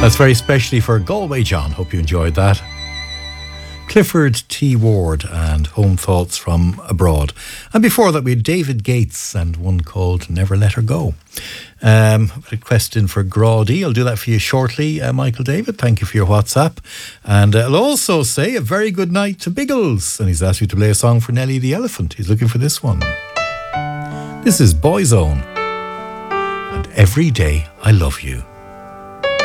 That's very specially for Galway John. Hope you enjoyed that. Clifford T. Ward and Home Thoughts from Abroad. And before that, we had David Gates and one called Never Let Her Go. A question for Grawdy. I'll do that for you shortly, Michael David. Thank you for your WhatsApp. And I'll also say a very good night to Biggles. And he's asked me to play a song for Nelly the Elephant. He's looking for this one. This is Boyzone. And Every Day I Love You.